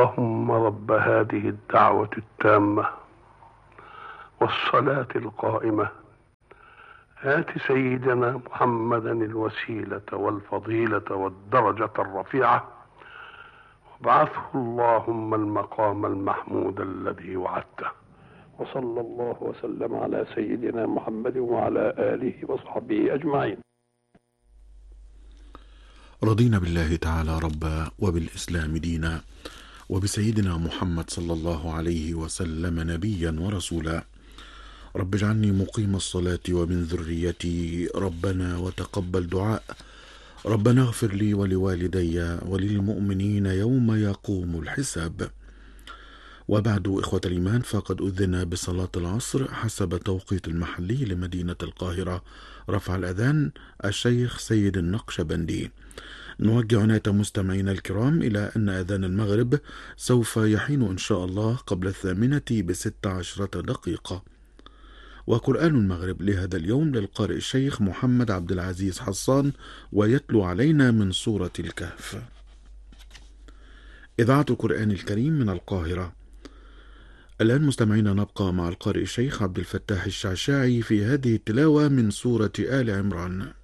اللهم رب هذه الدعوة التامة والصلاة القائمة آت سيدنا محمدا الوسيلة والفضيلة والدرجة الرفيعة وابعثه اللهم المقام المحمود الذي وعدته. وصلى الله وسلم على سيدنا محمد وعلى آله وصحبه أجمعين. رضينا بالله تعالى ربا وبالإسلام دينا وبسيدنا محمد صلى الله عليه وسلم نبيا ورسولا. رب اجعلني مقيم الصلاة ومن ذريتي ربنا وتقبل دعاء. ربنا اغفر لي ولوالدي وللمؤمنين يوم يقوم الحساب. وبعد إخوة الإيمان، فقد أذن بصلاة العصر حسب توقيت المحلي لمدينة القاهرة. رفع الأذان الشيخ سيد النقشبندي. نوجه عناية مستمعينا الكرام إلى أن أذان المغرب سوف يحين إن شاء الله قبل 8:16 دقيقة. وقرآن المغرب لهذا اليوم للقارئ الشيخ محمد عبد العزيز حصان، ويتلو علينا من سورة الكهف. إذاعة القرآن الكريم من القاهرة. الآن مستمعينا نبقى مع القارئ الشيخ عبد الفتاح الشعشاعي في هذه التلاوة من سورة آل عمران.